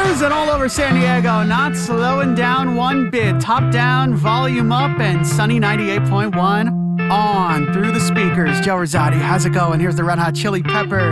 cruising all over San Diego, not slowing down one bit. Top down, volume up, and Sunny 98.1 on through the speakers. Joe Rosati, how's it going? Here's the Red Hot Chili Peppers.